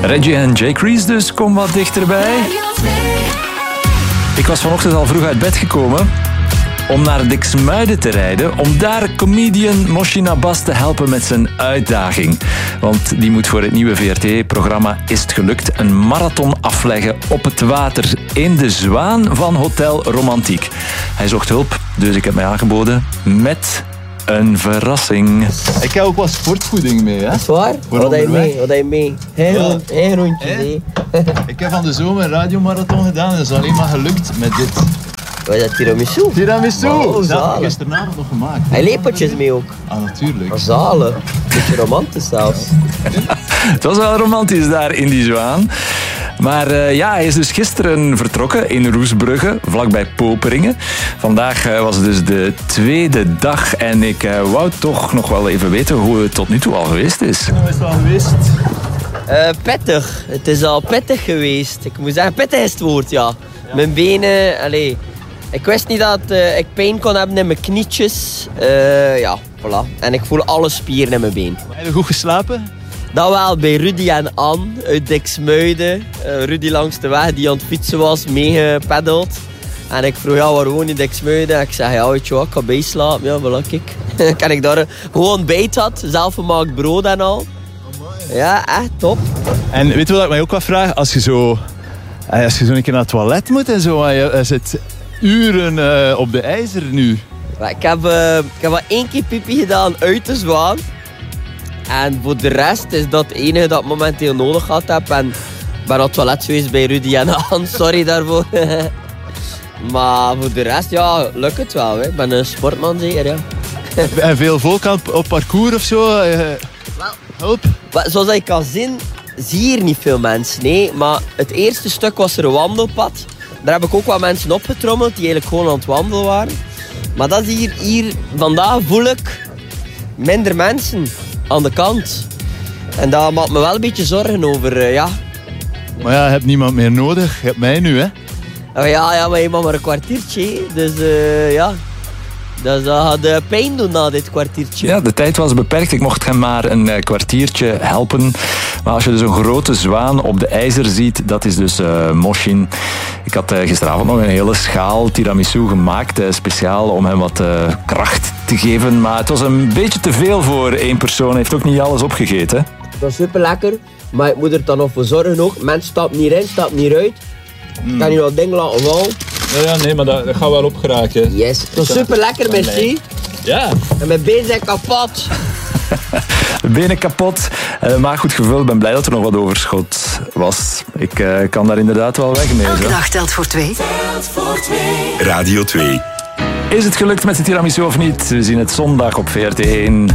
Reggie en Jake Rees dus, kom wat dichterbij. Ik was vanochtend al vroeg uit bed gekomen om naar Diksmuiden te rijden, om daar comedian Moshin Abbas te helpen met zijn uitdaging. Want die moet voor het nieuwe VRT-programma Is het gelukt een marathon afleggen op het water in de Zwaan van Hotel Romantiek. Hij zocht hulp, dus ik heb mij aangeboden met een verrassing. Ik heb ook wat sportvoeding mee, hè? Dat is waar? Wat heb je mee? Geen rondjes, Ik heb van de zomer een radiomarathon gedaan en dat is alleen maar gelukt met dit. Wat is dat, tiramisu? Tiramisu! Oh, dat heb zalig. ik gisteravond nog gemaakt. Hij lepeltjes mee ook. Ah, natuurlijk. Zalig. Beetje romantisch zelfs. Het was wel romantisch daar in die Zwaan. Maar hij is dus gisteren vertrokken in Roesbrugge, vlakbij Poperingen. Vandaag was het dus de tweede dag en ik wou toch nog wel even weten hoe het tot nu toe al geweest is. Hoe is het al geweest? Pittig. Het is al pittig geweest. Ik moet zeggen, pittig is het woord, ja. Mijn benen, ik wist niet dat ik pijn kon hebben in mijn knietjes. Voilà. En ik voel alle spieren in mijn been. Heb je goed geslapen? Dat wel, bij Rudy en Anne uit Diksmuiden. Rudy langs de weg die aan het fietsen was, meegepeddeld. En ik vroeg, waar woon je in Diksmuiden? En ik zei, weet je wat, ik ga bijslapen. Ja, voilà, kijk. Kan ik daar gewoon bijt had, zelfgemaakt brood en al. Ja, echt top. En weet je wat ik mij ook wat vraag? Als je zo een keer naar het toilet moet en zo, en je zit uren op de ijzer nu. Ik heb wel 1 keer pipi gedaan uit de Zwaan. En voor de rest is dat het enige dat ik momenteel nodig gehad heb. En ik ben op het toilet geweest bij Rudy en Anne, sorry daarvoor. Maar voor de rest, ja, lukt het wel. Hè. Ik ben een sportman zeker, ja. En veel volk op parcours of zo? Hulp? Zoals je kan zien, zie je hier niet veel mensen. Nee, maar het eerste stuk was er een wandelpad. Daar heb ik ook wat mensen opgetrommeld die eigenlijk gewoon aan het wandelen waren. Maar dat is hier vandaag voel ik minder mensen aan de kant. En dat maakt me wel een beetje zorgen over, ja. Maar ja, je hebt niemand meer nodig. Je hebt mij nu, hè? Ja, maar je mag maar een kwartiertje. Dus ja, dat gaat pijn doen na dit kwartiertje. Ja, de tijd was beperkt. Ik mocht hem maar een kwartiertje helpen. Maar als je dus een grote zwaan op de ijzer ziet, dat is dus Moshin. Ik had gisteravond nog een hele schaal tiramisu gemaakt, speciaal om hem wat kracht te geven. Maar het was een beetje te veel voor 1 persoon. Hij heeft ook niet alles opgegeten. Het was super lekker, maar ik moet er dan nog voor zorgen ook. Mensen stappen niet in, stappen niet uit. Ik kan je nog dingen laten vallen. Ja, nee, maar dat gaat wel opgeraken. Yes, het was super lekker, merci. Ja. En mijn benen zijn kapot. De benen kapot, de maag goed gevuld. Ik ben blij dat er nog wat overschot was. Ik kan daar inderdaad wel weg mee. Elke dag telt voor 2. Radio 2. Is het gelukt met de tiramisu of niet? We zien het zondag op VRT1.